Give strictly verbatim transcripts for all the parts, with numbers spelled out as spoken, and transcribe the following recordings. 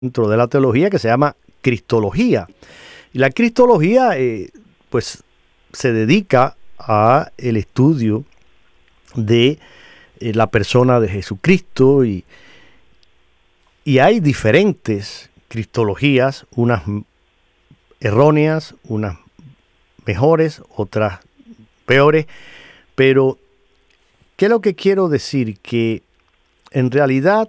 dentro de la teología que se llama cristología. Y la cristología eh, pues se dedica a el estudio de eh, la persona de Jesucristo y, y hay diferentes cristologías, unas erróneas, unas mejores, otras peores, pero ¿qué es lo que quiero decir? Que en realidad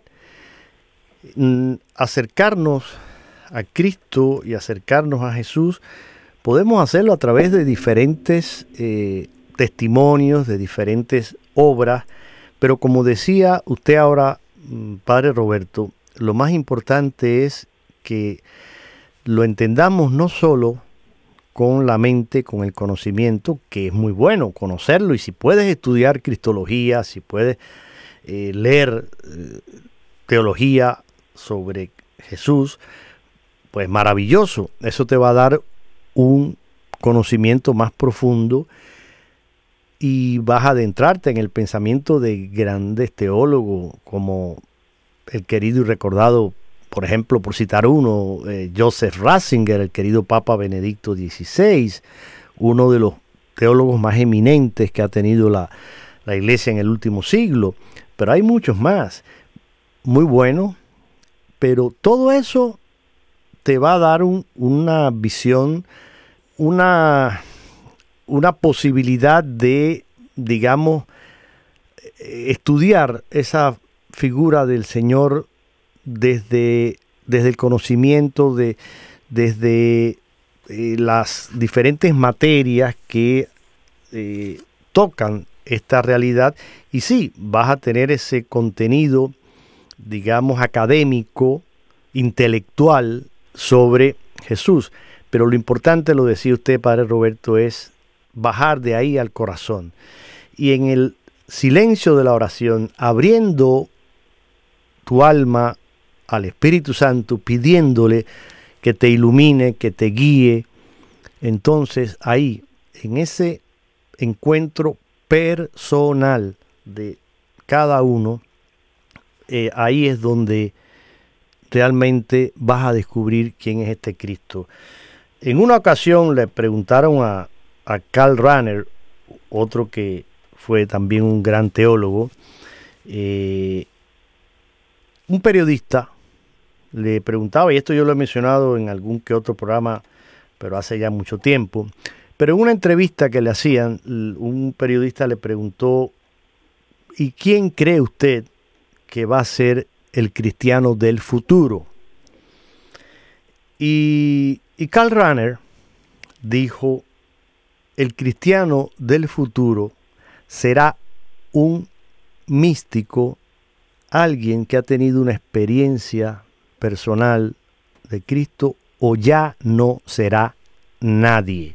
mm, acercarnos a Cristo y acercarnos a Jesús podemos hacerlo a través de diferentes eh, testimonios, de diferentes obras, pero como decía usted ahora, Padre Roberto, lo más importante es que lo entendamos no solo con la mente, con el conocimiento, que es muy bueno conocerlo, y si puedes estudiar cristología, si puedes eh, leer eh, teología sobre Jesús, pues maravilloso, eso te va a dar un conocimiento más profundo y vas a adentrarte en el pensamiento de grandes teólogos como el querido y recordado, por ejemplo, por citar uno, eh, Joseph Ratzinger, el querido Papa Benedicto dieciséis, uno de los teólogos más eminentes que ha tenido la, la Iglesia en el último siglo, pero hay muchos más, muy buenos, pero todo eso te va a dar un, una visión, una, una posibilidad de, digamos, estudiar esa figura del Señor desde, desde el conocimiento, de, desde eh, las diferentes materias que eh, tocan esta realidad. Y sí, vas a tener ese contenido, digamos, académico, intelectual, sobre Jesús, pero lo importante, lo decía usted, Padre Roberto, es bajar de ahí al corazón y en el silencio de la oración, abriendo tu alma al Espíritu Santo, pidiéndole que te ilumine, que te guíe. Entonces ahí, en ese encuentro personal de cada uno, eh, ahí es donde realmente vas a descubrir quién es este Cristo. En una ocasión le preguntaron a, a Karl Rahner, otro que fue también un gran teólogo, eh, un periodista le preguntaba, y esto yo lo he mencionado en algún que otro programa, pero hace ya mucho tiempo, pero en una entrevista que le hacían, un periodista le preguntó, ¿y quién cree usted que va a ser el cristiano del futuro? Y, y Karl Rahner dijo, el cristiano del futuro será un místico, alguien que ha tenido una experiencia personal de Cristo, o ya no será nadie.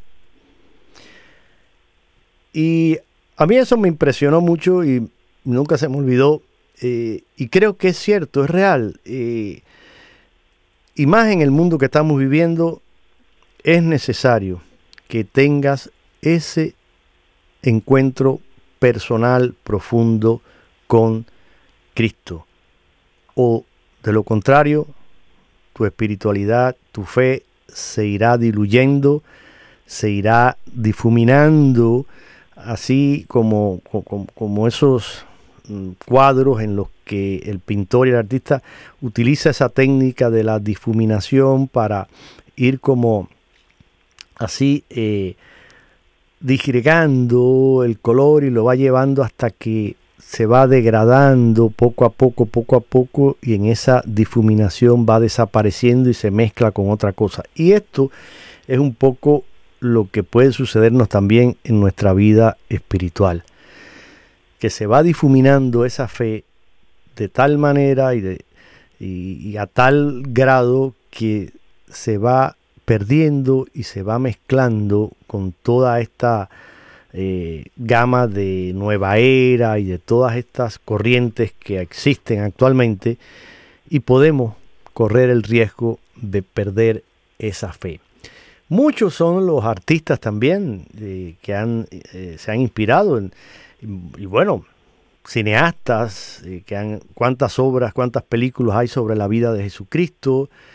Y a mí eso me impresionó mucho y nunca se me olvidó. Eh, y creo que es cierto, es real. Eh, y más en el mundo que estamos viviendo, es necesario que tengas ese encuentro personal, profundo con Cristo. O de lo contrario, tu espiritualidad, tu fe se irá diluyendo, se irá difuminando, así como, como, como esos cuadros en los que el pintor y el artista utiliza esa técnica de la difuminación para ir como así eh, disgregando el color y lo va llevando hasta que se va degradando poco a poco, poco a poco, y en esa difuminación va desapareciendo y se mezcla con otra cosa. Y esto es un poco lo que puede sucedernos también en nuestra vida espiritual, que se va difuminando esa fe de tal manera y, de, y, y a tal grado que se va perdiendo y se va mezclando con toda esta eh, gama de nueva era y de todas estas corrientes que existen actualmente, y podemos correr el riesgo de perder esa fe. Muchos son los artistas también eh, que han, eh, se han inspirado en, y, y bueno, cineastas, eh, que han, cuántas obras, cuántas películas hay sobre la vida de Jesucristo,